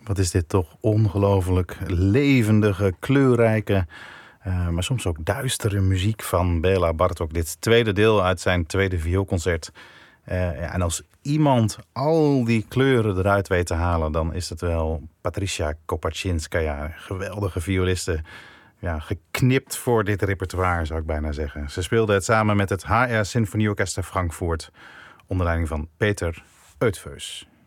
Wat is dit toch ongelooflijk levendige, kleurrijke, maar soms ook duistere muziek van Béla Bartók. Dit tweede deel uit zijn tweede vioolconcert. En als iemand al die kleuren eruit weet te halen, dan is het wel Patricia Kopaczynskaja. Geweldige violiste. Ja, geknipt voor dit repertoire, zou ik bijna zeggen. Ze speelde het samen met het HR Symfonieorkester Frankfurt onder leiding van Peter Eötvös.